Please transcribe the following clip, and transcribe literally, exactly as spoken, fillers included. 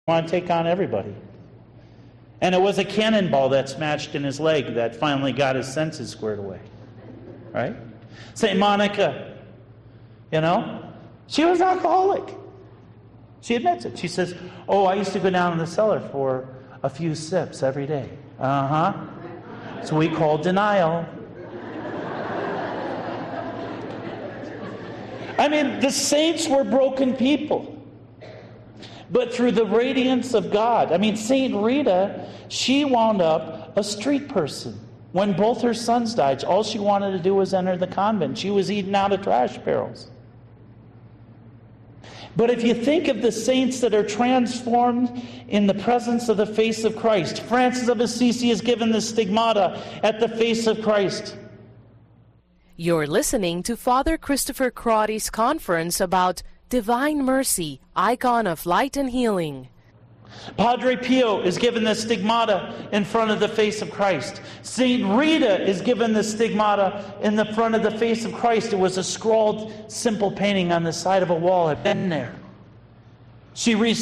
want to take on everybody. And it was a cannonball that smashed in his leg that finally got his senses squared away. Right? Saint Monica, you know, she was an alcoholic. She admits it. She says, oh, I used to go down in the cellar for a few sips every day. Uh-huh. So we call denial. I mean, the saints were broken people. But through the radiance of God. I mean, Saint Rita, she wound up a street person. When both her sons died, all she wanted to do was enter the convent. She was eating out of trash barrels. But if you think of the saints that are transformed in the presence of the face of Christ, Francis of Assisi is given the stigmata at the face of Christ. You're listening to Father Christopher Crotty's conference about Divine Mercy, Icon of Light and Healing. Padre Pio is given the stigmata in front of the face of Christ. Saint Rita is given the stigmata in the front of the face of Christ. It was a scrawled, simple painting on the side of a wall. It had been there. She